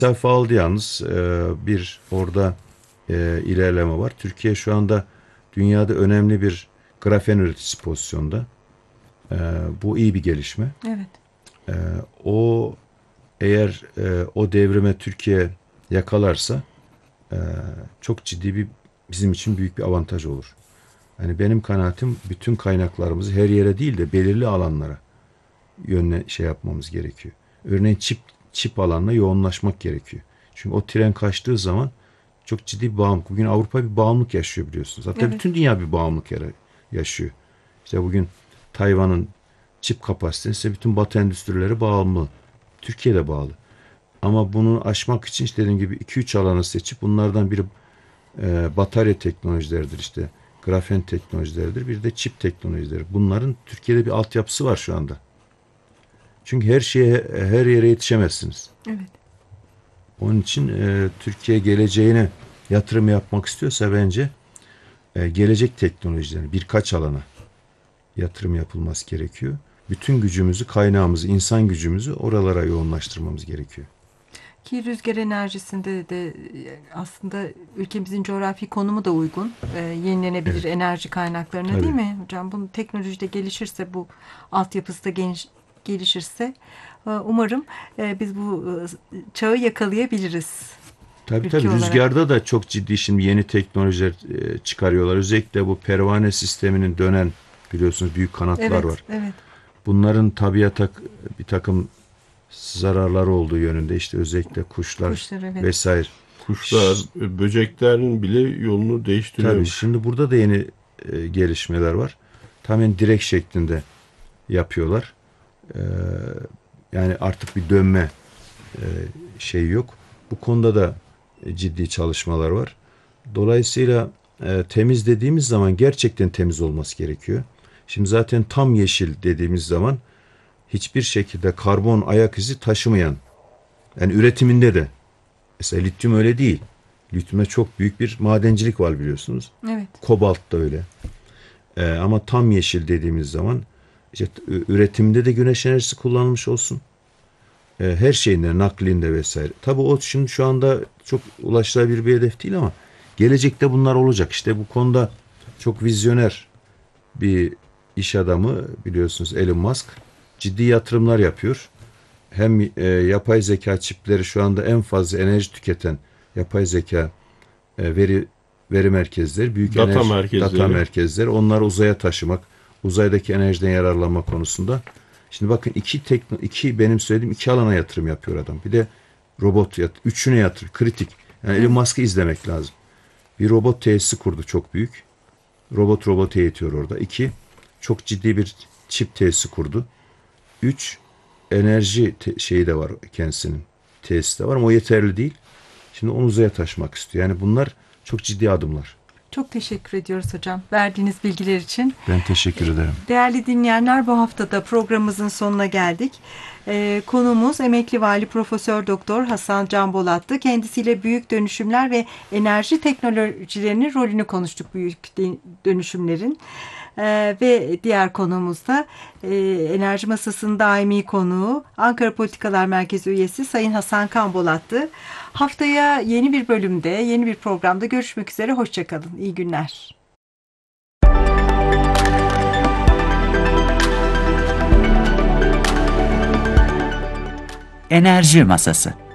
Mesafe aldı yalnız. Bir orada ilerleme var. Türkiye şu anda dünyada önemli bir grafen üreticisi pozisyonda. Ee, Bu iyi bir gelişme. Evet. Ee, O eğer o devrime Türkiye yakalarsa e, çok ciddi bir bizim için büyük bir avantaj olur. Yani benim kanaatim bütün kaynaklarımızı her yere değil de belirli alanlara yönle şey yapmamız gerekiyor. Örneğin çip alanına yoğunlaşmak gerekiyor. Çünkü o tren kaçtığı zaman çok ciddi bir bağımlılık. Bugün Avrupa bir bağımlılık yaşıyor biliyorsunuz. Hatta Evet. bütün dünya bir bağımlılık yaşıyor. İşte bugün Tayvan'ın çip kapasitesi ise bütün Batı endüstrileri bağımlı. Türkiye de bağlı. Ama bunu aşmak için işte dediğim gibi 2-3 alanı seçip bunlardan biri batarya teknolojileridir işte. Grafen teknolojileridir. Bir de çip teknolojileri. Bunların Türkiye'de bir altyapısı var şu anda. Çünkü her yere yetişemezsiniz. Evet. Onun için Türkiye geleceğine yatırım yapmak istiyorsa bence gelecek teknolojilerin birkaç alana yatırım yapılması gerekiyor. Bütün gücümüzü, kaynağımızı, insan gücümüzü oralara yoğunlaştırmamız gerekiyor. Ki rüzgar enerjisinde de aslında ülkemizin coğrafi konumu da uygun. Yenilenebilir Evet, enerji kaynaklarına, değil tabii. mi hocam? Bu teknolojide gelişirse, bu altyapısı da gelişirse umarım biz bu çağı yakalayabiliriz Tabii ülke tabii olarak. rüzgarda da çok ciddi şimdi yeni teknolojiler çıkarıyorlar. Özellikle bu pervane sisteminin dönen biliyorsunuz büyük kanatlar Evet, var. evet. Bunların tabiata bir takım zararları olduğu yönünde işte özellikle kuşlar Kuşlar, evet. vesaire. Kuşlar, böceklerin bile yolunu Tabii değiştiriyormuş. şimdi burada da yeni gelişmeler var. Tamamen direk şeklinde yapıyorlar. E, Yani artık bir dönme e, şey yok. Bu konuda da ciddi çalışmalar var. Dolayısıyla temiz dediğimiz zaman gerçekten temiz olması gerekiyor. Şimdi zaten tam yeşil dediğimiz zaman hiçbir şekilde karbon ayak izi taşımayan, yani üretiminde de mesela lityum öyle değil. Lityumda çok büyük bir madencilik var biliyorsunuz. Evet. Kobalt da öyle. Ama tam yeşil dediğimiz zaman işte üretimde de güneş enerjisi kullanılmış olsun. Her şeyinde, naklinde vesaire. Tabii o şimdi şu anda çok ulaşılabilir bir hedef değil ama gelecekte bunlar olacak. İşte bu konuda çok vizyoner bir iş adamı biliyorsunuz Elon Musk ciddi yatırımlar yapıyor. Hem yapay zeka çipleri şu anda en fazla enerji tüketen yapay zeka veri merkezleri, büyük Data enerji data merkezleri. merkezleri, onları uzaya taşımak, uzaydaki enerjiden yararlanma konusunda. Şimdi bakın iki benim söylediğim iki alana yatırım yapıyor adam. Bir de üçüne yatırım kritik. Yani Elon Evet. Musk'ı izlemek lazım. Bir robot tesisi kurdu çok büyük. Robot eğitiyor orada. İki, çok ciddi bir çip tesisi kurdu. Üç, enerji şeyi de var kendisinin. Tesisi de var ama o yeterli değil. Şimdi onu uzaya taşımak istiyor. Yani bunlar çok ciddi adımlar. Çok teşekkür ediyoruz hocam verdiğiniz bilgiler için. Ben teşekkür ederim. Değerli dinleyenler, bu hafta da programımızın sonuna geldik. Konuğumuz emekli vali Profesör Doktor Hasan Can Bolat'tı. Kendisiyle büyük dönüşümler ve enerji teknolojilerinin rolünü konuştuk, büyük dönüşümlerin. Ve diğer konuğumuz da Enerji Masası'nın daimi konuğu Ankara Politikalar Merkezi üyesi Sayın Hasan Can Bolat'tı. Haftaya yeni bir bölümde, yeni bir programda görüşmek üzere. Hoşça kalın. İyi günler. Enerji Masası.